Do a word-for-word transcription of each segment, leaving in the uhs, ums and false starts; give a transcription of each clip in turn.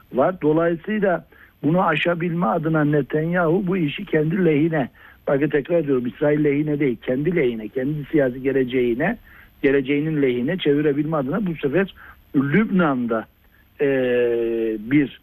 var. Dolayısıyla bunu aşabilme adına Netanyahu bu işi kendi lehine, bakın tekrar diyorum, İsrail lehine değil, kendi lehine, kendi siyasi geleceğine, geleceğinin lehine çevirebilme adına bu sefer Lübnan'da e, bir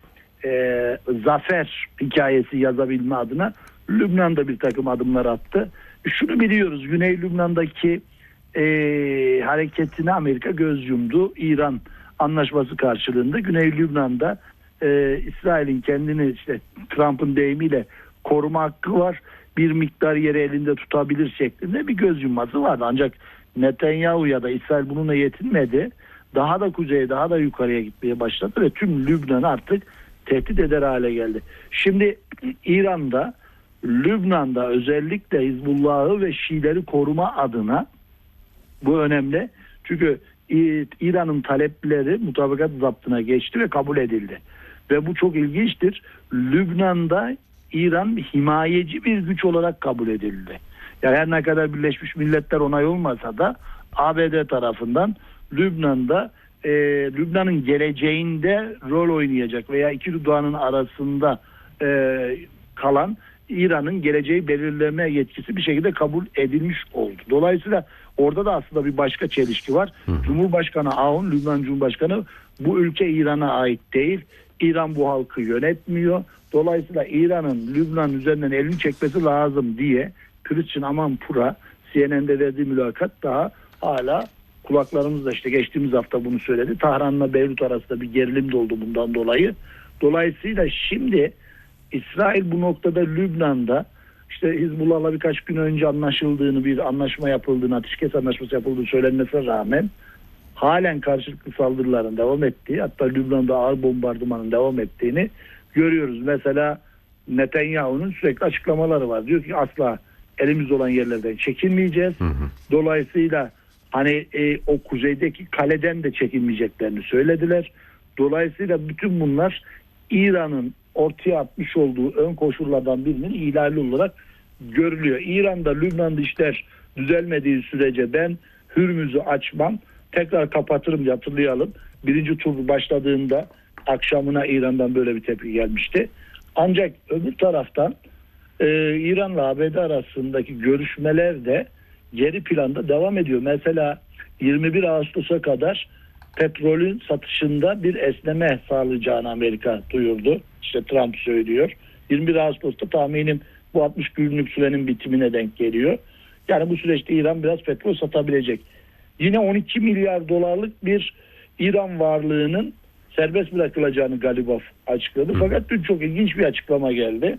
e, zafer hikayesi yazabilme adına Lübnan'da bir takım adımlar attı. Şunu biliyoruz, Güney Lübnan'daki e, hareketine Amerika göz yumdu. İran anlaşması karşılığında Güney Lübnan'da e, İsrail'in kendini işte Trump'ın deyimiyle koruma hakkı var. Bir miktar yeri elinde tutabilir şeklinde bir göz yumması vardı. Ancak Netanyahu ya da İsrail bununla yetinmedi. Daha da kuzeye, daha da yukarıya gitmeye başladı ve tüm Lübnan artık tehdit eder hale geldi. Şimdi İran'da, Lübnan'da özellikle Hizbullah'ı ve Şiileri koruma adına, bu önemli. Çünkü İran'ın talepleri mutabakat zaptına geçti ve kabul edildi. Ve bu çok ilginçtir. Lübnan'da İran himayeci bir güç olarak kabul edildi. Yani her ne kadar Birleşmiş Milletler onay olmasa da A B D tarafından Lübnan'da e, Lübnan'ın geleceğinde rol oynayacak veya iki dudağının arasında e, kalan İran'ın geleceği belirleme yetkisi bir şekilde kabul edilmiş oldu. Dolayısıyla orada da aslında bir başka çelişki var. Hı hı. Cumhurbaşkanı Aoun, Lübnan Cumhurbaşkanı, bu ülke İran'a ait değil. İran bu halkı yönetmiyor. Dolayısıyla İran'ın Lübnan üzerinden elini çekmesi lazım diye Christian Amanpour'a C N N'de verdiği mülakat daha hala kulaklarımızda, işte geçtiğimiz hafta bunu söyledi. Tahran'la Beyrut arasında bir gerilim de oldu bundan dolayı. Dolayısıyla şimdi İsrail bu noktada Lübnan'da işte Hizbullah'la birkaç gün önce anlaşıldığını, bir anlaşma yapıldığını, ateşkes anlaşması yapıldığını söylenmesine rağmen halen karşılıklı saldırıların devam ettiği, hatta Lübnan'da ağır bombardımanın devam ettiğini görüyoruz. Mesela Netanyahu'nun sürekli açıklamaları var. Diyor ki asla elimizde olan yerlerden çekilmeyeceğiz. Hı hı. Dolayısıyla hani e, o kuzeydeki kaleden de çekilmeyeceklerini söylediler. Dolayısıyla bütün bunlar İran'ın ortaya atmış olduğu ön koşullardan birinin ihlali olarak görülüyor. İran'da, Lübnan'da işler düzelmediği sürece ben Hürmüz'ü açmam, tekrar kapatırım, hatırlayalım. Birinci tur başladığında akşamına İran'dan böyle bir tepki gelmişti. Ancak öbür taraftan e, İran'la A B D arasındaki görüşmeler de geri planda devam ediyor. Mesela yirmi bir Ağustos'a kadar petrolün satışında bir esneme sağlayacağını Amerika duyurdu. İşte Trump söylüyor. yirmi bir Ağustos'ta tahminim bu altmış günlük sürenin bitimine denk geliyor. Yani bu süreçte İran biraz petrol satabilecek. Yine on iki milyar dolarlık bir İran varlığının serbest bırakılacağını Galibaf açıkladı. Fakat dün çok ilginç bir açıklama geldi.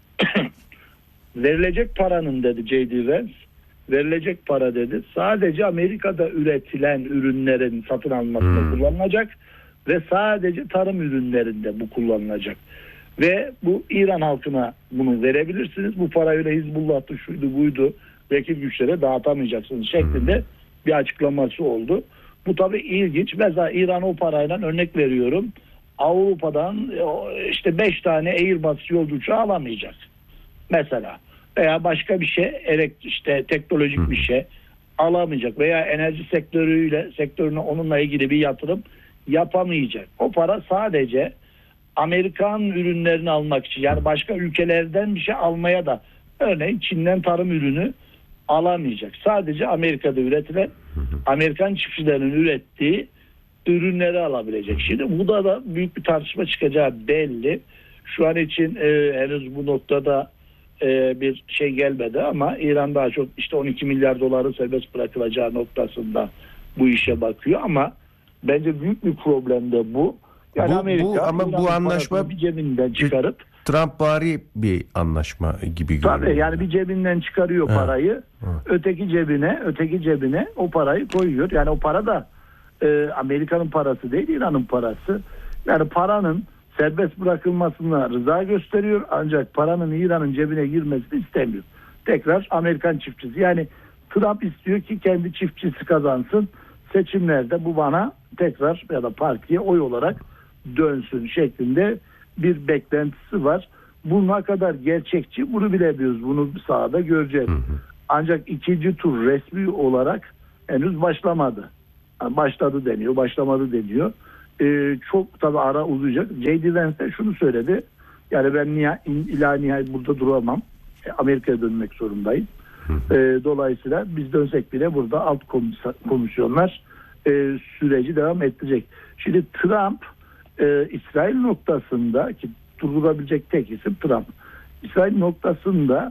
Verilecek paranın, dedi J D Vance, verilecek para, dedi, sadece Amerika'da üretilen ürünlerin satın alınmasında hmm. kullanılacak ve sadece tarım ürünlerinde bu kullanılacak. Ve bu İran halkına bunu verebilirsiniz. Bu parayı da Hizbullah'tı, şuydu buydu, vekil güçlere dağıtamayacaksınız şeklinde hmm. bir açıklaması oldu. Bu tabii ilginç. Mesela İran o parayla, örnek veriyorum, Avrupa'dan işte beş tane Airbus yolcu uçağı alamayacak. Mesela. Veya başka bir şey, işte teknolojik hmm. bir şey alamayacak veya enerji sektörüyle sektörüne onunla ilgili bir yatırım yapamayacak. O para sadece Amerikan ürünlerini almak için, yani başka ülkelerden bir şey almaya da, örneğin Çin'den tarım ürünü alamayacak. Sadece Amerika'da üretilen, Amerikan çiftçilerinin ürettiği ürünleri alabilecek. Şimdi bu da, da büyük bir tartışma çıkacağı belli. Şu an için e, henüz bu noktada e, bir şey gelmedi ama İran daha çok işte on iki milyar doları serbest bırakılacağı noktasında bu işe bakıyor ama bence büyük bir problem de bu. Yani bu, Amerika bu, ama bu anlaşma bir cebinden çıkarıp, Trump-vari bir anlaşma gibi görünüyor. Tabii yani bir cebinden çıkarıyor parayı, ha, ha. öteki cebine, öteki cebine o parayı koyuyor. Yani o para da e, Amerika'nın parası değil, İran'ın parası. Yani paranın serbest bırakılmasına rıza gösteriyor ancak paranın İran'ın cebine girmesini istemiyor. Tekrar Amerikan çiftçisi. Yani Trump istiyor ki kendi çiftçisi kazansın, seçimlerde bu bana tekrar ya da partiye oy olarak dönsün şeklinde bir beklentisi var. Bu ne kadar gerçekçi bunu bilemiyoruz. Bunu sahada göreceğiz. Hı hı. Ancak ikinci tur resmi olarak henüz başlamadı. Yani başladı deniyor, başlamadı deniyor. e, çok tabii ara uzayacak. J D Vance de şunu söyledi. Yani ben niha, ila nihayet burada duramam. E, Amerika'ya dönmek zorundayım. E, dolayısıyla biz dönsek bile burada alt komisyonlar e, süreci devam ettirecek. Şimdi Trump e, İsrail noktasında, ki durdurabilecek tek isim Trump, İsrail noktasında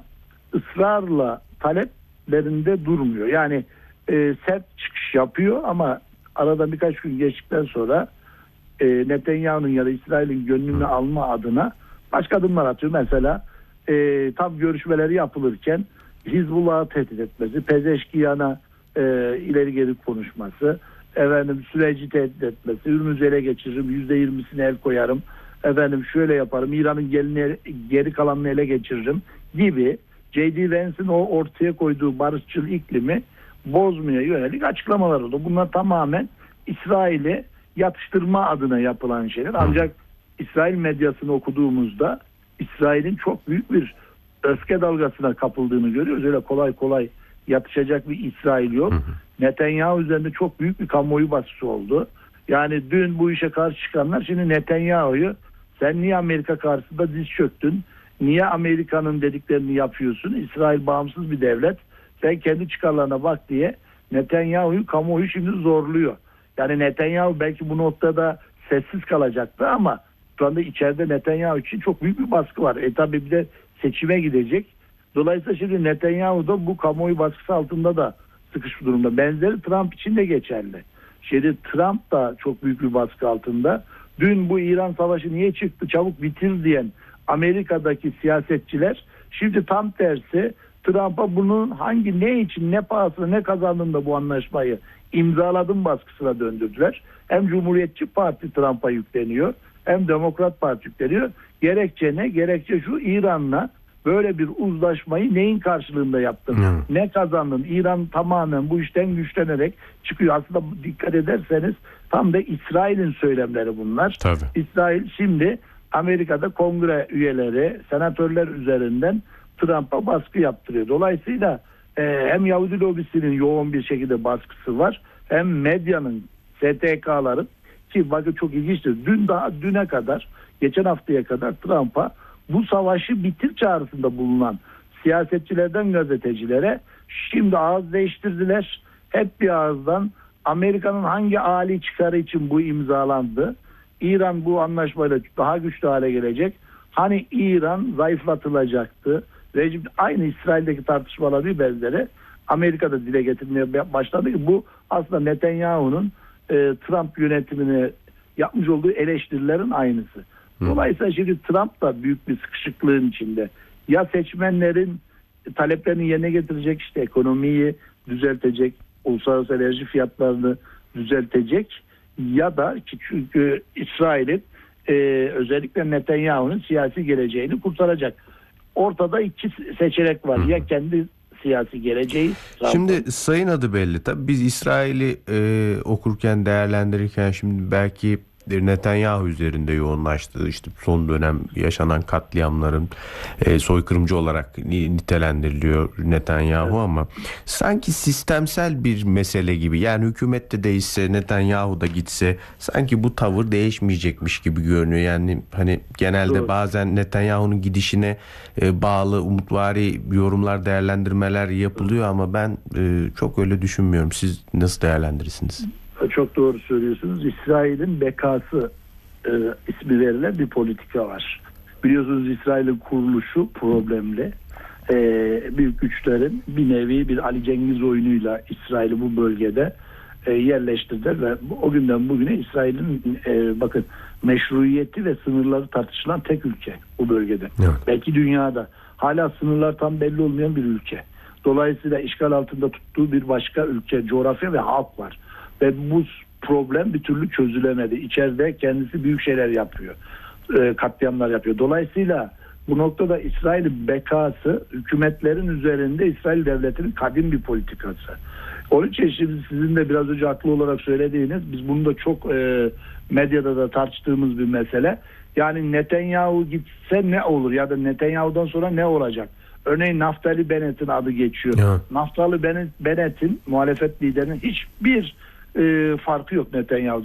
ısrarla taleplerinde durmuyor. Yani e, sert çıkış yapıyor ama arada birkaç gün geçtikten sonra e, Netanyahu'nun ya da İsrail'in gönlünü alma adına başka adımlar atıyor. Mesela e, tam görüşmeleri yapılırken Hizbullah'ı tehdit etmesi, Pezeşkiyan'a e, ileri geri konuşması, efendim süreci tehdit etmesi, Hürmüz'ü ele geçiririm, yüzde yirmisini el koyarım, efendim şöyle yaparım, İran'ın gelini, geri kalanını ele geçiririm gibi J D Vance'in o ortaya koyduğu barışçıl iklimi bozmaya yönelik açıklamalar oldu. Bunlar tamamen İsrail'i yatıştırma adına yapılan şeyler. Ancak İsrail medyasını okuduğumuzda İsrail'in çok büyük bir öfke dalgasına kapıldığını görüyoruz. Öyle kolay kolay yatışacak bir İsrail yok. Hı hı. Netanyahu üzerinde çok büyük bir kamuoyu baskısı oldu. Yani dün bu işe karşı çıkanlar şimdi Netanyahu'yu sen niye Amerika karşısında diz çöktün? Niye Amerika'nın dediklerini yapıyorsun? İsrail bağımsız bir devlet. Sen kendi çıkarlarına bak diye Netanyahu'yu kamuoyu şimdi zorluyor. Yani Netanyahu belki bu noktada sessiz kalacaktı ama şu anda içeride Netanyahu için çok büyük bir baskı var. E tabi bir de seçime gidecek. Dolayısıyla şimdi Netanyahu da bu kamuoyu baskısı altında da sıkışmış durumda. Benzeri Trump için de geçerli. Şimdi Trump da çok büyük bir baskı altında. Dün bu İran savaşı niye çıktı çabuk bitir diyen Amerika'daki siyasetçiler şimdi tam tersi Trump'a bunun hangi ne için ne pahasına ne kazandığında bu anlaşmayı imzaladım baskısına döndürdüler. Hem Cumhuriyetçi Parti Trump'a yükleniyor hem Demokrat Parti yükleniyor. Gerekçe ne? Gerekçe şu: İran'la böyle bir uzlaşmayı neyin karşılığında yaptın? Hmm. Ne kazandın? İran tamamen bu işten güçlenerek çıkıyor. Aslında dikkat ederseniz tam da İsrail'in söylemleri bunlar. Tabii. İsrail şimdi Amerika'da kongre üyeleri, senatörler üzerinden Trump'a baskı yaptırıyor. Dolayısıyla e, hem Yahudi lobisinin yoğun bir şekilde baskısı var, hem medyanın, S T K'ların, ki bakın çok ilginçtir. Dün daha düne kadar, geçen haftaya kadar Trump'a bu savaşı bitir çağrısında bulunan siyasetçilerden gazetecilere şimdi ağız değiştirdiler. Hep bir ağızdan Amerika'nın hangi âli çıkarı için bu imzalandı? İran bu anlaşmayla daha güçlü hale gelecek. Hani İran zayıflatılacaktı. Rejim aynı İsrail'deki tartışmalar bir benzeri Amerika'da dile getirmeye başladı ki bu aslında Netanyahu'nun e, Trump yönetimine yapmış olduğu eleştirilerin aynısı. Dolayısıyla şimdi Trump da büyük bir sıkışıklığın içinde. Ya seçmenlerin taleplerini yerine getirecek, işte ekonomiyi düzeltecek, uluslararası enerji fiyatlarını düzeltecek, ya da ki çünkü İsrail'in e, özellikle Netanyahu'nun siyasi geleceğini kurtaracak. Ortada iki seçenek var. Hı. Ya kendi siyasi geleceği. Şimdi Trump. Sayın adı belli. Tabii biz İsrail'i e, okurken, değerlendirirken şimdi belki Netanyahu üzerinde yoğunlaştı. İşte son dönem yaşanan katliamların e, soykırımcı olarak nitelendiriliyor Netanyahu, evet. Ama sanki sistemsel bir mesele gibi. Yani hükümet de değişse, Netanyahu da gitse sanki bu tavır değişmeyecekmiş gibi görünüyor. Yani hani genelde Doğru. bazen Netanyahu'nun gidişine e, bağlı umutvari yorumlar, değerlendirmeler yapılıyor ama ben e, çok öyle düşünmüyorum. Siz nasıl değerlendirirsiniz? Çok doğru söylüyorsunuz. İsrail'in bekası e, ismi verilen bir politika var. Biliyorsunuz İsrail'in kuruluşu problemli. E, büyük güçlerin bir nevi bir Ali Cengiz oyunuyla İsrail'i bu bölgede e, yerleştirdiler ve o günden bugüne İsrail'in e, bakın meşruiyeti ve sınırları tartışılan tek ülke bu bölgede. Evet. Belki dünyada. Hala sınırlar tam belli olmayan bir ülke. Dolayısıyla işgal altında tuttuğu bir başka ülke, coğrafya ve halk var. Ve bu problem bir türlü çözülemedi. İçeride kendisi büyük şeyler yapıyor. E, katliamlar yapıyor. Dolayısıyla bu noktada İsrail'in bekası hükümetlerin üzerinde İsrail devletinin kadim bir politikası. Onun için şimdi sizin de biraz önce haklı olarak söylediğiniz, biz bunu da çok e, medyada da tartıştığımız bir mesele. Yani Netanyahu gitse ne olur ya da Netanyahu'dan sonra ne olacak? Örneğin Naftali Bennett'in adı geçiyor. Ya. Naftali Bennett'in muhalefet liderinin hiçbir e, farkı yok Netanyahu'dan.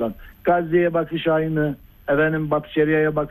Gazze'ye bakış aynı. Efendim Batı Şeria'ya bakış